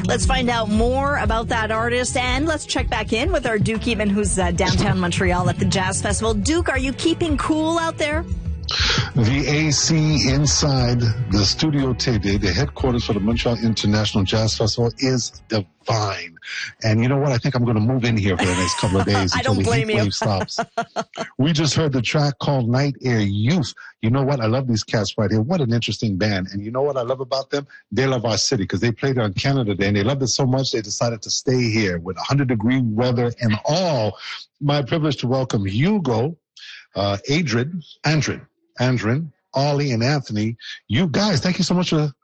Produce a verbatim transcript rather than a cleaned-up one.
Let's find out more about that artist, and let's check back in with our Duke Eatman, who's uh, downtown Montreal at the Jazz Festival. Duke, are you keeping cool out there? The A C inside the Studio T D, the headquarters for the Montreal International Jazz Festival, is divine. And you know what? I think I'm going to move in here for the next couple of days I until don't the blame heat you. wave stops. We just heard the track called Night Air Youth. You know what? I love these cats right here. What an interesting band. And you know what I love about them? They love our city because they played on Canada Day and they loved it so much they decided to stay here with one hundred degree weather and all. My privilege to welcome Hugo, uh, Adrid, Andrin, Andrin, Ollie, and Anthony. You guys, thank you so much for